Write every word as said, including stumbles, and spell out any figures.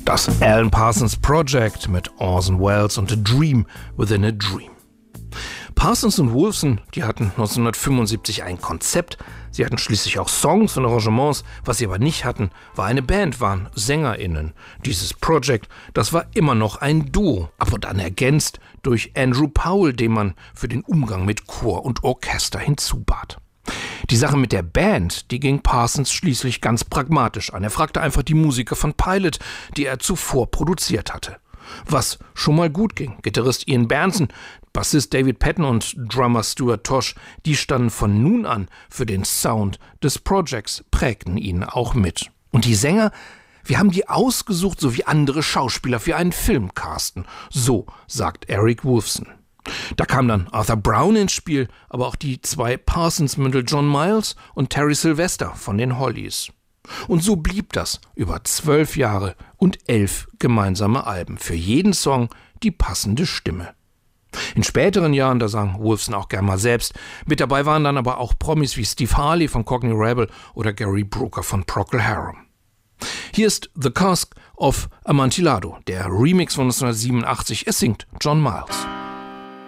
Das Alan Parsons Project mit Orson Welles und A Dream Within a Dream. Parsons und Wolfson, die hatten neunzehnhundertfünfundsiebzig ein Konzept. Sie hatten schließlich auch Songs und Arrangements. Was sie aber nicht hatten, war eine Band, waren SängerInnen. Dieses Project, das war immer noch ein Duo, ab und an ergänzt durch Andrew Powell, den man für den Umgang mit Chor und Orchester hinzubat. Die Sache mit der Band, die ging Parsons schließlich ganz pragmatisch an. Er fragte einfach die Musiker von Pilot, die er zuvor produziert hatte. Was schon mal gut ging. Gitarrist Ian Benson, Bassist David Patton und Drummer Stuart Tosh, die standen von nun an für den Sound des Projects, prägten ihn auch mit. Und die Sänger, wir haben die ausgesucht, so wie andere Schauspieler für einen Film casten. So sagt Eric Wolfson. Da kam dann Arthur Brown ins Spiel, aber auch die zwei Parsons-Mündel John Miles und Terry Sylvester von den Hollies. Und so blieb das über zwölf Jahre und elf gemeinsame Alben. Für jeden Song die passende Stimme. In späteren Jahren, da sang Wolfson auch gern mal selbst, mit dabei waren dann aber auch Promis wie Steve Harley von Cockney Rebel oder Gary Brooker von Procol Harum. Hier ist The Cask of Amontillado, der Remix von neunzehnhundertsiebenundachtzig. Es singt John Miles.